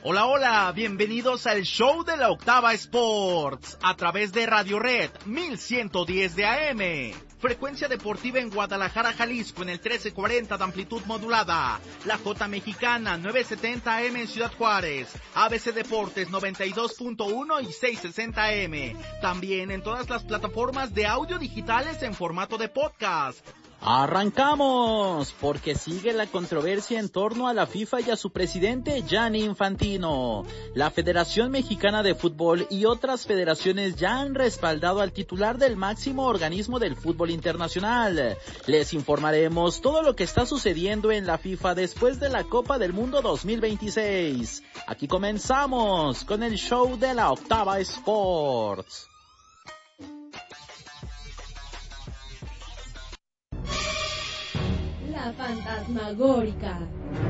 Hola, hola, bienvenidos al show de la Octava Sports, a través de Radio Red 1110 de AM. Frecuencia deportiva en Guadalajara, Jalisco, en el 1340 de amplitud modulada. La J Mexicana, 970 AM en Ciudad Juárez. ABC Deportes, 92.1 y 660 AM. También en todas las plataformas de audio digitales en formato de podcast. ¡Arrancamos! Porque sigue la controversia en torno a la FIFA y a su presidente Gianni Infantino. La Federación Mexicana de Fútbol y otras federaciones ya han respaldado al titular del máximo organismo del fútbol internacional. Les informaremos todo lo que está sucediendo en la FIFA después de la Copa del Mundo 2026. Aquí comenzamos con el show de la Octava Sports. La fantasmagórica.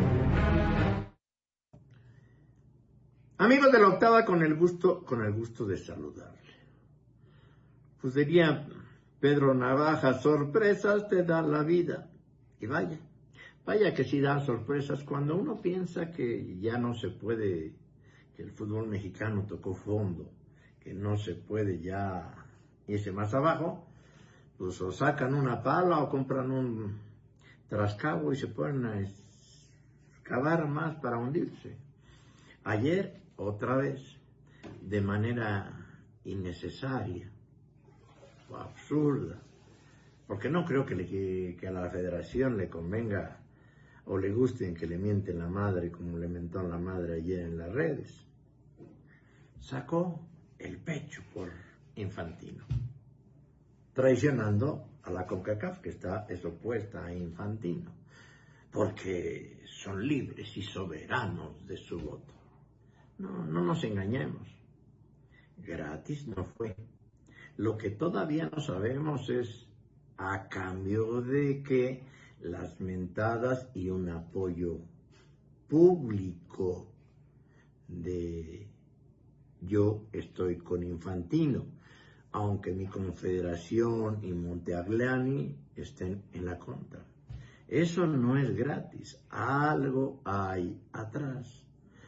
Amigos de la Octava, con el gusto de saludarle. Pues diría Pedro Navaja, sorpresas te da la vida. Y vaya que sí da sorpresas cuando uno piensa que ya no se puede, que el fútbol mexicano tocó fondo, que no se puede ya irse más abajo, pues o sacan una pala o compran un trascabo y se ponen a excavar más para hundirse. Ayer, otra vez, de manera innecesaria o absurda, porque no creo que a la federación le convenga o le gusten que le mienten la madre como le mentó la madre ayer en las redes. Sacó el pecho por Infantino, traicionando a la CONCACAF, que es opuesta a Infantino, porque son libres y soberanos de su voto. No nos engañemos, gratis no fue. Lo que todavía no sabemos es a cambio de que las mentadas y un apoyo público de yo estoy con Infantino, aunque mi confederación y Monteaglani estén en la contra. Eso no es gratis, algo hay atrás.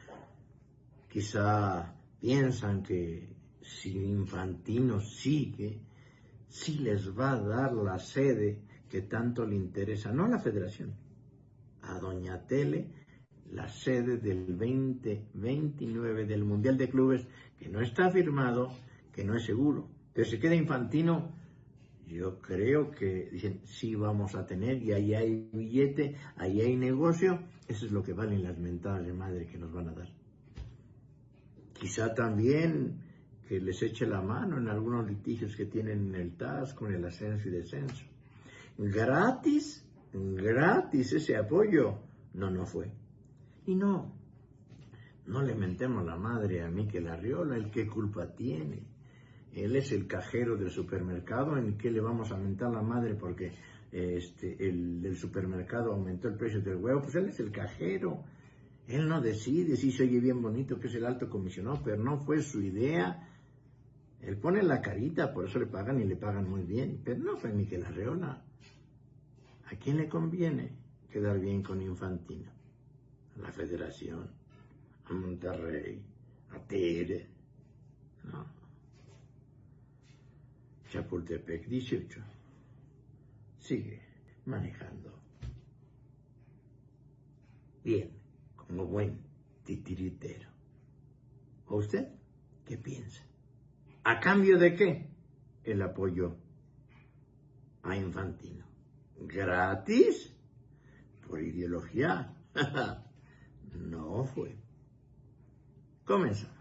Quizá piensan que si Infantino sigue, sí les va a dar la sede que tanto le interesa, no a la federación, a Doña Tele, la sede del 2029 del Mundial de Clubes, que no está firmado, que no es seguro. Pero se queda Infantino, yo creo que dicen, sí vamos a tener, y ahí hay billete, ahí hay negocio, eso es lo que valen las mentadas de madre que nos van a dar. Quizá también que les eche la mano en algunos litigios que tienen en el TAS con el ascenso y descenso. Gratis ese apoyo, no fue. Y no le mentemos la madre a Mikel Arriola, el qué culpa tiene. Él es el cajero del supermercado, ¿en qué le vamos a mentar la madre porque el del supermercado aumentó el precio del huevo? Pues él es el cajero, él no decide, sí se oye bien bonito que es el alto comisionado, pero no fue su idea. Él pone la carita, por eso le pagan y le pagan muy bien, pero no fue Mikel Arriola. ¿A quién le conviene quedar bien con Infantino? A la federación, a Monterrey, a Tigre, no. Chapultepec 18 sigue manejando bien, como buen titiritero. ¿O usted qué piensa? ¿A cambio de qué? El apoyo a Infantino. ¿Gratis? Por ideología. No fue. Comenzamos.